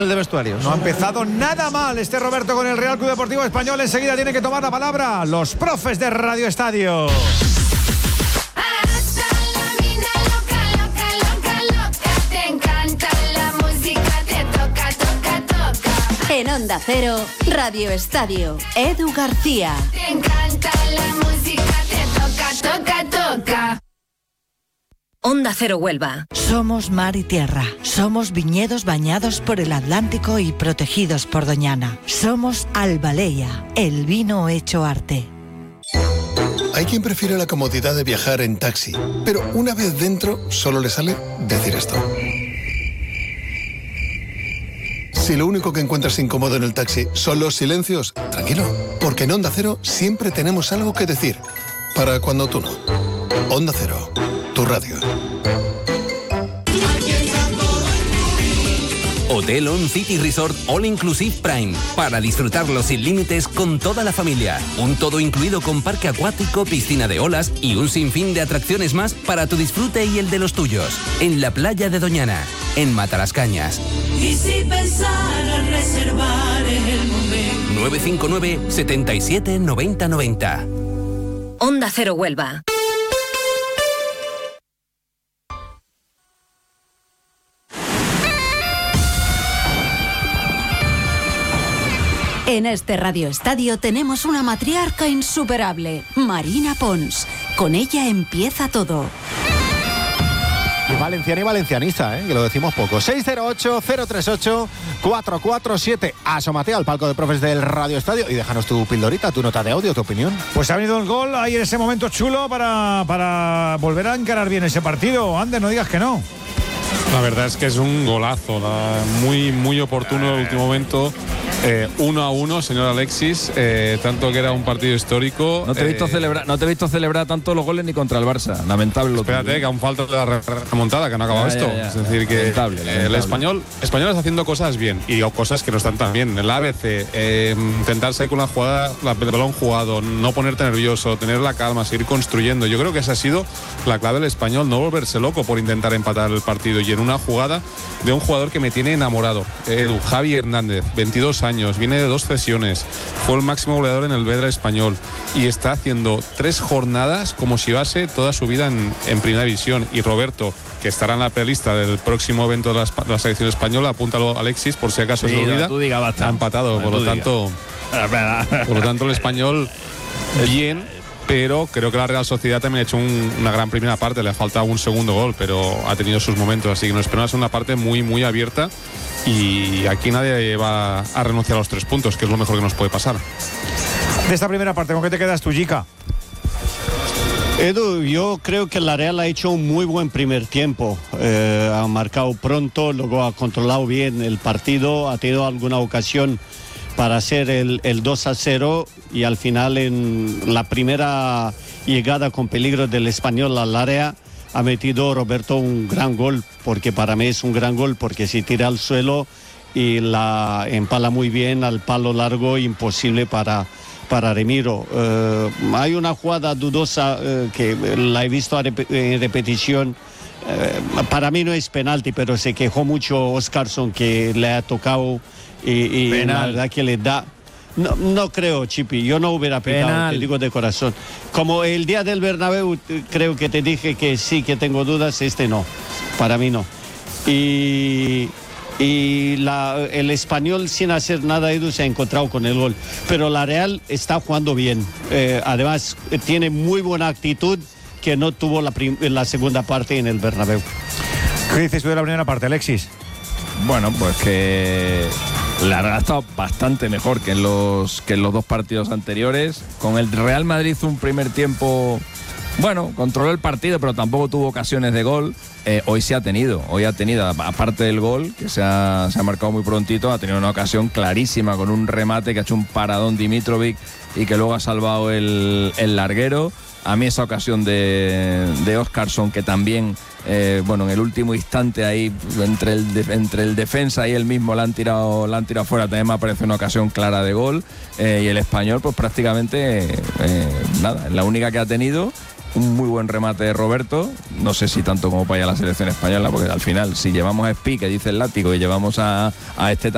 de vestuarios. No ha empezado nada mal este Roberto con el Real Club Deportivo Español. Enseguida tiene que tomar la palabra los profes de Radio Estadio. En Onda Cero, Radio Estadio, Edu García. Te encanta la música, te toca. Onda Cero Huelva. Somos mar y tierra. Somos viñedos bañados por el Atlántico y protegidos por Doñana. Somos Albaleya, el vino hecho arte. Hay quien prefiere la comodidad de viajar en taxi, pero una vez dentro solo le sale decir esto. Si lo único que encuentras incómodo en el taxi son los silencios, tranquilo, porque en Onda Cero siempre tenemos algo que decir. Para cuando tú no. Onda Cero, tu radio. Hotel On City Resort All Inclusive Prime. Para disfrutarlo sin límites con toda la familia. Un todo incluido con parque acuático, piscina de olas y un sinfín de atracciones más para tu disfrute y el de los tuyos. En la playa de Doñana, en Matalascañas. Y si pensar en reservar en el momento. 959 77 90 90. Onda Cero Huelva. En este Radio Estadio tenemos una matriarca insuperable, Marina Pons. Con ella empieza todo. Y valenciana y valencianista, que lo decimos poco. 608-038-447. Asómate al palco de profes del Radio Estadio y déjanos tu pildorita, tu nota de audio, tu opinión. Pues ha venido el gol ahí en ese momento chulo para volver a encarar bien ese partido. Ander, no digas que no. La verdad es que es un golazo, muy, muy oportuno en el último momento. 1-1, señor Alexis, tanto que era un partido histórico. No te he visto celebrar tanto los goles ni contra el Barça, lamentable. Espérate, que aún falta la remontada, que no ha acabado esto. Es decir, que lamentable. El español está haciendo cosas bien y cosas que no están tan bien. El ABC, intentarse con la jugada, el balón jugado, no ponerte nervioso, tener la calma, seguir construyendo. Yo creo que esa ha sido la clave del español, no volverse loco por intentar empatar el partido. Y en una jugada de un jugador que me tiene enamorado, Javi Hernández, 22 años, viene de 2 cesiones, fue el máximo goleador en el Vedra español y está haciendo 3 jornadas como si llevase toda su vida en primera división. Y Roberto, que estará en la prelista del próximo evento de la selección española, apúntalo Alexis por si acaso se olvida, ha empatado, por lo tanto el español bien, pero creo que la Real Sociedad también ha hecho una gran primera parte, le ha faltado un segundo gol, pero ha tenido sus momentos, así que nos espera una segunda parte muy, muy abierta y aquí nadie va a renunciar a los 3 puntos, que es lo mejor que nos puede pasar. De esta primera parte, ¿con qué te quedas tú, Jica? Edu, yo creo que la Real ha hecho un muy buen primer tiempo, ha marcado pronto, luego ha controlado bien el partido, ha tenido alguna ocasión para hacer el 2-0 y al final en la primera llegada con peligro del Español al área ha metido Roberto un gran gol, porque para mí es un gran gol, porque si tira al suelo y la empala muy bien al palo largo, imposible para Remiro. Hay una jugada dudosa que la he visto en repetición. Para mí no es penalti, pero se quejó mucho Óscarson que le ha tocado y la verdad que le da. No creo, Chipi, yo no hubiera pitado, te digo de corazón. Como el día del Bernabéu, creo que te dije que sí, que tengo dudas, no, para mí no. Y el Español, sin hacer nada, Edu, se ha encontrado con el gol. Pero la Real está jugando bien, además tiene muy buena actitud que no tuvo la segunda parte en el Bernabéu. ¿Qué dices tú de la primera parte, Alexis? Bueno, pues que la Real ha estado bastante mejor que en los 2 partidos anteriores. Con el Real Madrid un primer tiempo, bueno, controló el partido, pero tampoco tuvo ocasiones de gol. Hoy ha tenido, aparte del gol, que se ha marcado muy prontito, ha tenido una ocasión clarísima con un remate que ha hecho un paradón Dimitrovic y que luego ha salvado el larguero. A mí esa ocasión de Óscarson, que también, en el último instante ahí, entre el defensa y él mismo la han tirado fuera, también me ha parecido una ocasión clara de gol. Y el español, pues prácticamente, la única que ha tenido. Un muy buen remate de Roberto, no sé si tanto como para ir a la selección española, porque al final, si llevamos a Espi, que dice el látigo, y llevamos a este